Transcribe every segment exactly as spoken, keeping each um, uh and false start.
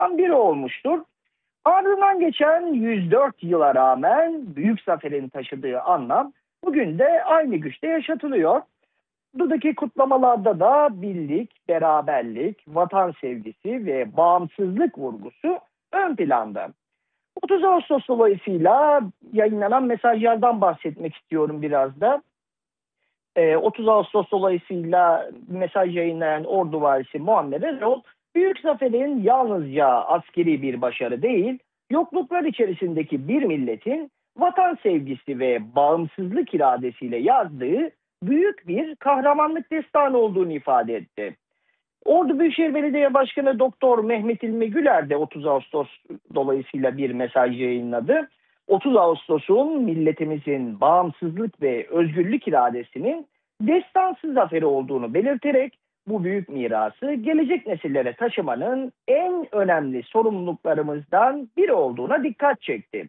biri olmuştur. Ardından geçen yüz dört yıla rağmen büyük zaferin taşıdığı anlam bugün de aynı güçte yaşatılıyor. Buradaki kutlamalarda da birlik, beraberlik, vatan sevgisi ve bağımsızlık vurgusu ön planda. otuz Ağustos dolayısıyla yayınlanan mesajlardan bahsetmek istiyorum biraz da. Ee, otuz Ağustos dolayısıyla mesaj yayınlayan Ordu Valisi Muammer Erol, büyük zaferin yalnızca askeri bir başarı değil, yokluklar içerisindeki bir milletin vatan sevgisi ve bağımsızlık iradesiyle yazdığı büyük bir kahramanlık destanı olduğunu ifade etti. Ordu Büyükşehir Belediye Başkanı Doktor Mehmet İlmi Güler de otuz Ağustos dolayısıyla bir mesaj yayınladı. otuz Ağustos'un milletimizin bağımsızlık ve özgürlük iradesinin destansı zaferi olduğunu belirterek bu büyük mirası gelecek nesillere taşımanın en önemli sorumluluklarımızdan biri olduğuna dikkat çekti.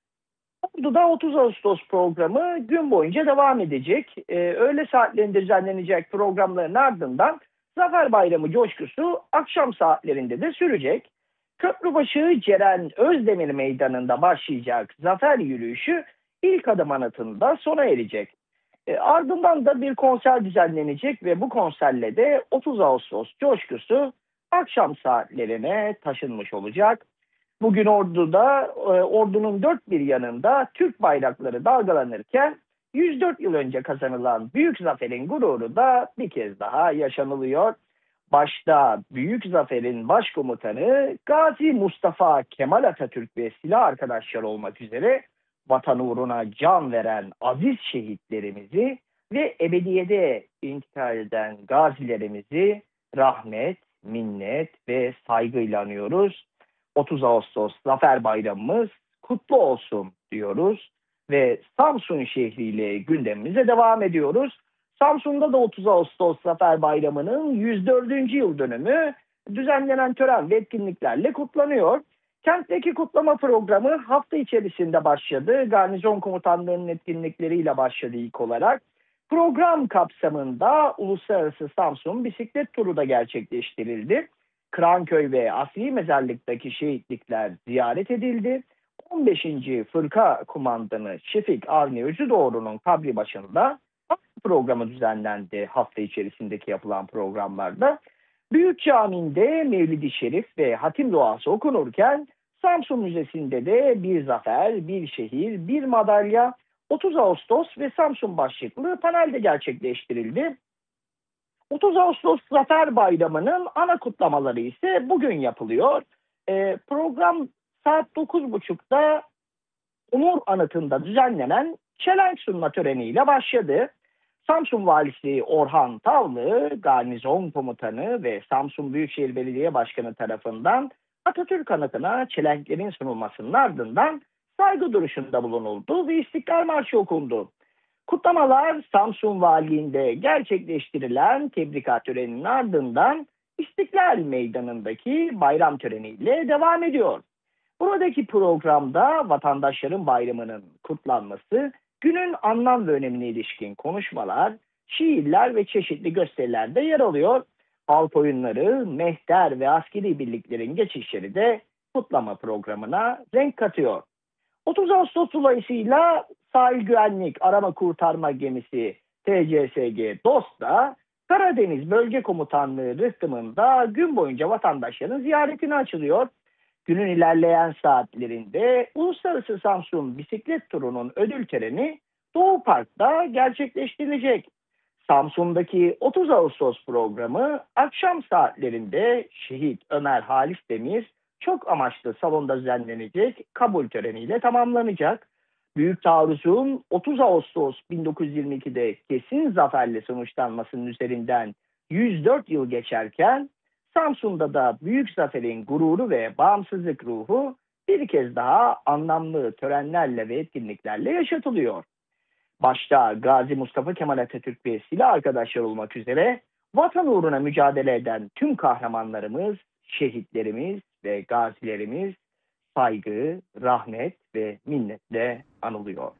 Ordu'da otuz Ağustos programı gün boyunca devam edecek. Ee, öğle saatlerinde düzenlenecek programların ardından Zafer Bayramı coşkusu akşam saatlerinde de sürecek. Köprübaşı Ceren Özdemir Meydanı'nda başlayacak zafer yürüyüşü ilk adım anıtında sona erecek. E, ardından da bir konser düzenlenecek ve bu konserle de otuz Ağustos coşkusu akşam saatlerine taşınmış olacak. Bugün Ordu'da, e, Ordu'nun dört bir yanında Türk bayrakları dalgalanırken yüz dört yıl önce kazanılan büyük zaferin gururu da bir kez daha yaşanılıyor. Başta büyük zaferin başkomutanı Gazi Mustafa Kemal Atatürk ve silah arkadaşları olmak üzere vatan uğruna can veren aziz şehitlerimizi ve ebediyede intikal eden gazilerimizi rahmet, minnet ve saygıyla anıyoruz. otuz Ağustos Zafer Bayramımız kutlu olsun diyoruz ve Samsun şehriyle gündemimize devam ediyoruz. Samsun'da da otuz Ağustos Zafer Bayramı'nın yüz dördüncü yıl dönümü düzenlenen tören ve etkinliklerle kutlanıyor. Kentteki kutlama programı hafta içerisinde başladı. Garnizon komutanlarının etkinlikleriyle başladı ilk olarak. Program kapsamında Uluslararası Samsun Bisiklet Turu da gerçekleştirildi. Kıranköy ve Asli Mezarlık'taki şehitlikler ziyaret edildi. on beşinci Fırka Kumandanı Şefik Avni Özüdoğru'nun kabri başında programı düzenlendi hafta içerisindeki yapılan programlarda. Büyük Cami'nde Mevlid-i Şerif ve hatim duası okunurken Samsun Müzesi'nde de bir zafer, bir şehir, bir madalya, otuz Ağustos ve Samsun başlıklı panelde gerçekleştirildi. otuz Ağustos Zafer Bayramı'nın ana kutlamaları ise bugün yapılıyor. E, program saat dokuz buçukta Onur Anıtı'nda düzenlenen çelenk sunma töreniyle başladı. Samsun Valisi Orhan Tavlı, Garnizon Komutanı ve Samsun Büyükşehir Belediye Başkanı tarafından Atatürk Anıtı'na çelenklerin sunulmasının ardından saygı duruşunda bulunuldu ve İstiklal Marşı okundu. Kutlamalar Samsun Valiliğinde gerçekleştirilen tebrikat töreninin ardından İstiklal Meydanı'ndaki bayram töreniyle devam ediyor. Buradaki programda vatandaşların bayramının kutlanması, günün anlam ve önemine ilişkin konuşmalar, şiirler ve çeşitli gösterilerde yer alıyor. Halk oyunları, mehter ve askeri birliklerin geçişleri de kutlama programına renk katıyor. otuz Ağustos dolayısıyla Sahil Güvenlik Arama Kurtarma Gemisi T C S G DOST da Karadeniz Bölge Komutanlığı rıhtımında gün boyunca vatandaşların ziyaretine açılıyor. Günün ilerleyen saatlerinde Uluslararası Samsun Bisiklet Turu'nun ödül töreni Doğu Park'ta gerçekleştirilecek. Samsun'daki otuz Ağustos programı akşam saatlerinde Şehit Ömer Halis Demir çok amaçlı salonda düzenlenecek kabul töreniyle tamamlanacak. Büyük taarruzun otuz Ağustos bin dokuz yüz yirmi ikide kesin zaferle sonuçlanmasının üzerinden yüz dört yıl geçerken Samsun'da da büyük zaferin gururu ve bağımsızlık ruhu bir kez daha anlamlı törenlerle ve etkinliklerle yaşatılıyor. Başta Gazi Mustafa Kemal Atatürk ve silah arkadaşlar olmak üzere vatan uğruna mücadele eden tüm kahramanlarımız, şehitlerimiz ve gazilerimiz saygı, rahmet ve minnetle anılıyor.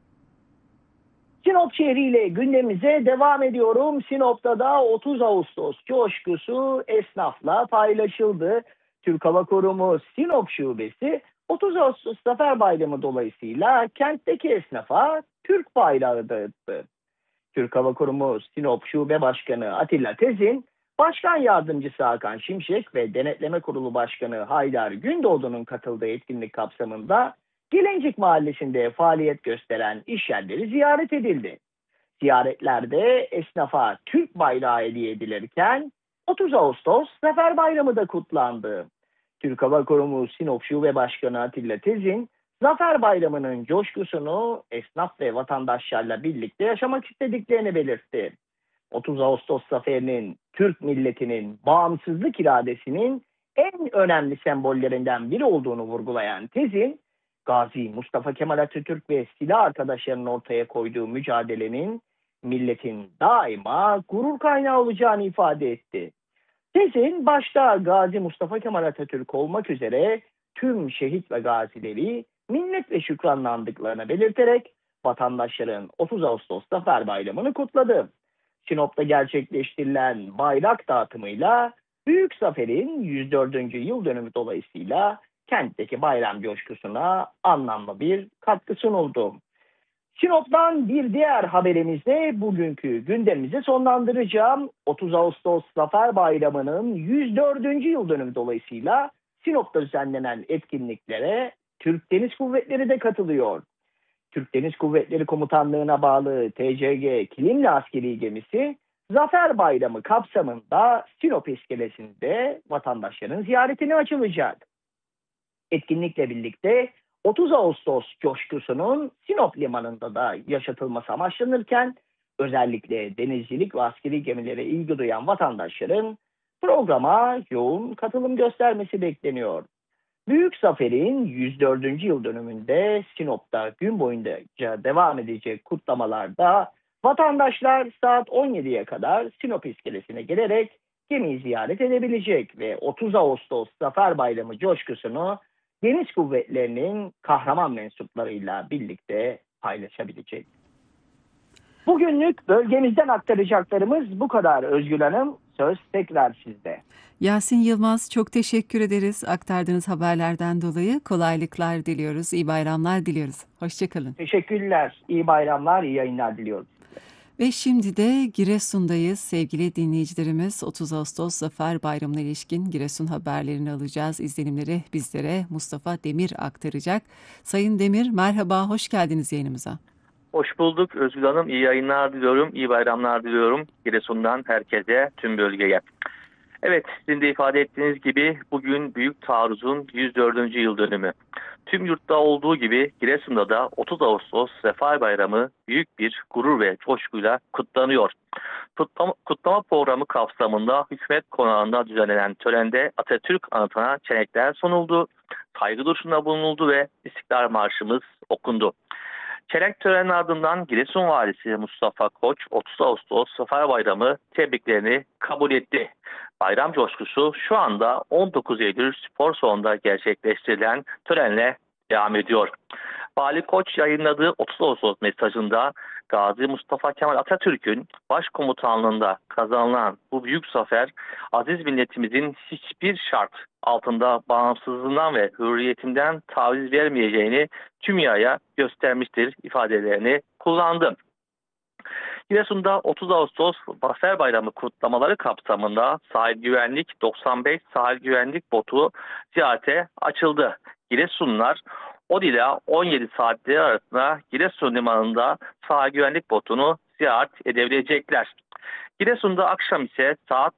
Sinop şehriyle gündemimize devam ediyorum. Sinop'ta da otuz Ağustos coşkusu esnafla paylaşıldı. Türk Hava Kurumu Sinop Şubesi otuz Ağustos Zafer Bayramı dolayısıyla kentteki esnafa Türk bayrağı dağıttı. Türk Hava Kurumu Sinop Şube Başkanı Atilla Tezin, Başkan Yardımcısı Hakan Şimşek ve Denetleme Kurulu Başkanı Haydar Gündoğdu'nun katıldığı etkinlik kapsamında Gelincik Mahallesi'nde faaliyet gösteren işyerleri ziyaret edildi. Ziyaretlerde esnafa Türk bayrağı hediye edilirken otuz Ağustos Zafer Bayramı da kutlandı. Türk Hava Kurumu Sinop Şube Başkanı Atilla Tezin, Zafer Bayramı'nın coşkusunu esnaf ve vatandaşlarla birlikte yaşamak istediklerini belirtti. otuz Ağustos zaferinin Türk milletinin bağımsızlık iradesinin en önemli sembollerinden biri olduğunu vurgulayan Tezin, Gazi Mustafa Kemal Atatürk ve silah arkadaşlarının ortaya koyduğu mücadelenin milletin daima gurur kaynağı olacağını ifade etti. Tezin başta Gazi Mustafa Kemal Atatürk olmak üzere tüm şehit ve gazileri minnet ve şükranlandıklarını belirterek vatandaşların otuz Ağustos Zafer Bayramı'nı kutladı. Sinop'ta gerçekleştirilen bayrak dağıtımıyla Büyük Zafer'in yüz dördüncü yıl dönümü dolayısıyla kentteki bayram coşkusuna anlamlı bir katkı sunuldu. Sinop'tan bir diğer haberimizde bugünkü gündemimizi sonlandıracağım. otuz Ağustos Zafer Bayramı'nın yüz dördüncü yıl dönümü dolayısıyla Sinop'ta düzenlenen etkinliklere Türk Deniz Kuvvetleri de katılıyor. Türk Deniz Kuvvetleri Komutanlığı'na bağlı T C G Kilimli Askeri Gemisi Zafer Bayramı kapsamında Sinop iskelesinde vatandaşların ziyaretine açılacak. Etkinlikle birlikte otuz Ağustos coşkusunun Sinop Limanı'nda da yaşatılması amaçlanırken özellikle denizcilik ve askeri gemilere ilgi duyan vatandaşların programa yoğun katılım göstermesi bekleniyor. Büyük Zafer'in yüz dördüncü yıl dönümünde Sinop'ta gün boyunca devam edecek kutlamalarda vatandaşlar saat on yediye kadar Sinop iskelesine gelerek gemiyi ziyaret edebilecek ve otuz Ağustos Zafer Bayramı coşkusunu Deniz Kuvvetleri'nin kahraman mensuplarıyla birlikte paylaşabilecek. Bugünlük bölgemizden aktaracaklarımız bu kadar Özgül Hanım. Söz tekrar sizde. Yasin Yılmaz, çok teşekkür ederiz aktardığınız haberlerden dolayı. Kolaylıklar diliyoruz, iyi bayramlar diliyoruz. Hoşçakalın. Teşekkürler, iyi bayramlar, iyi yayınlar diliyorum. Ve şimdi de Giresun'dayız sevgili dinleyicilerimiz. otuz Ağustos Zafer Bayramı'na ilişkin Giresun haberlerini alacağız. İzlenimleri bizlere Mustafa Demir aktaracak. Sayın Demir, merhaba, hoş geldiniz yayınımıza. Hoş bulduk Özgül Hanım. İyi yayınlar diliyorum, iyi bayramlar diliyorum Giresun'dan herkese, tüm bölgeye. Evet, sizin de ifade ettiğiniz gibi bugün Büyük Taarruz'un yüz dördüncü yıl dönümü. Tüm yurtta olduğu gibi Giresun'da da otuz Ağustos Zafer Bayramı büyük bir gurur ve coşkuyla kutlanıyor. Kutlama, kutlama programı kapsamında Hükümet Konağı'nda düzenlenen törende Atatürk anıtına çenekler sunuldu, saygı duruşunda bulunuldu ve İstiklal Marşımız okundu. Çelenk töreninin ardından Giresun Valisi Mustafa Koç otuz Ağustos Zafer Bayramı tebriklerini kabul etti. Bayram coşkusu şu anda on dokuz Eylül spor salonunda gerçekleştirilen törenle devam ediyor. Vali Koç yayınladığı otuz Ağustos mesajında Gazi Mustafa Kemal Atatürk'ün başkomutanlığında kazanılan bu büyük zafer aziz milletimizin hiçbir şart altında bağımsızlığından ve hürriyetinden taviz vermeyeceğini tüm dünyaya göstermiştir ifadelerini kullandı. Giresun'da otuz Ağustos Zafer Bayramı kutlamaları kapsamında sahil güvenlik doksan beş sahil güvenlik botu ziyarete açıldı. Giresunlular on ile on yedi saatleri arasında Giresun Limanı'nda sahil güvenlik botunu ziyaret edebilecekler. Giresun'da akşam ise saat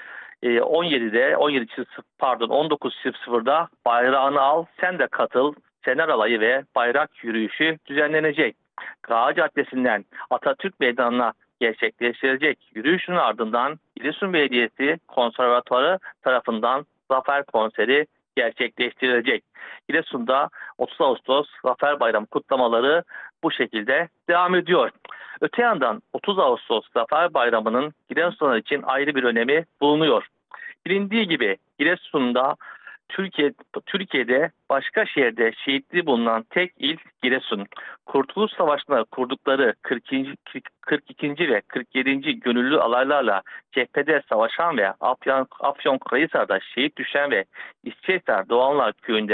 on yedide on yedi pardon on dokuz sıfırda bayrağını al sen de katıl fener alayı ve bayrak yürüyüşü düzenlenecek. Gazi Caddesi'nden Atatürk Meydanı'na gerçekleştirecek yürüyüşün ardından Giresun Belediyesi Konservatuarı tarafından Zafer Konseri gerçekleştirilecek. Giresun'da otuz Ağustos Zafer Bayramı kutlamaları bu şekilde devam ediyor. Öte yandan otuz Ağustos Zafer Bayramı'nın Giresunlar için ayrı bir önemi bulunuyor. Bilindiği gibi Giresun'da Türkiye, Türkiye'de başka şehirde şehitliği bulunan tek il Giresun. Kurtuluş Savaşı'nda kurdukları kırk ikinci. kırk ikinci ve kırk yedinci gönüllü alaylarla cephede savaşan ve Afyon, Afyonkarahisar'da şehit düşen ve İsçehisar Doğanlar Köyü'nde